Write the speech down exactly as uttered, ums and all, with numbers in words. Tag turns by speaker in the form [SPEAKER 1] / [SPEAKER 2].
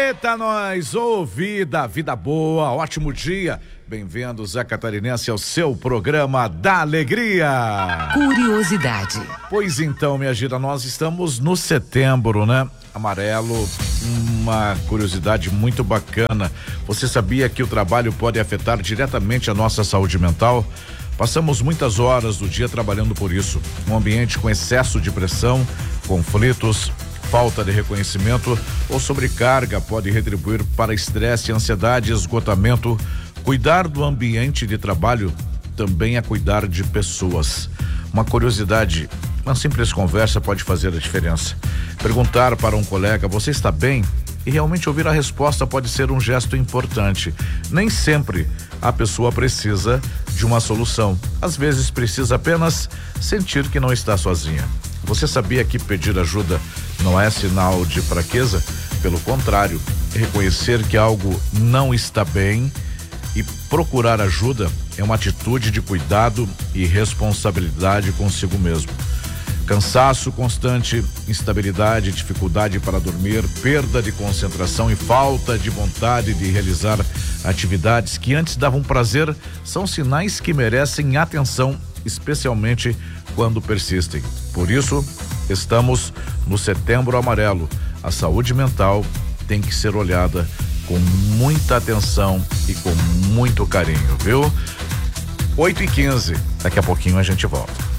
[SPEAKER 1] Eita, nós, ouvida, vida boa, ótimo dia. Bem-vindos, Zé Catarinense, ao seu programa da alegria.
[SPEAKER 2] Curiosidade.
[SPEAKER 1] Pois então, minha gira, nós estamos no setembro, né? Amarelo, uma curiosidade muito bacana. Você sabia que o trabalho pode afetar diretamente a nossa saúde mental? Passamos muitas horas do dia trabalhando por isso. Um ambiente com excesso de pressão, conflitos, falta de reconhecimento ou sobrecarga pode retribuir para estresse, ansiedade e esgotamento. Cuidar do ambiente de trabalho também é cuidar de pessoas. Uma curiosidade, uma simples conversa pode fazer a diferença. Perguntar para um colega, você está bem? E realmente ouvir a resposta pode ser um gesto importante. Nem sempre a pessoa precisa de uma solução. Às vezes precisa apenas sentir que não está sozinha. Você sabia que pedir ajuda não é sinal de fraqueza? Pelo contrário, reconhecer que algo não está bem e procurar ajuda é uma atitude de cuidado e responsabilidade consigo mesmo. Cansaço constante, instabilidade, dificuldade para dormir, perda de concentração e falta de vontade de realizar atividades que antes davam prazer são sinais que merecem atenção, especialmente quando persistem. Por isso, estamos no Setembro Amarelo. A saúde mental tem que ser olhada com muita atenção e com muito carinho, viu? oito e quinze, daqui a pouquinho a gente volta.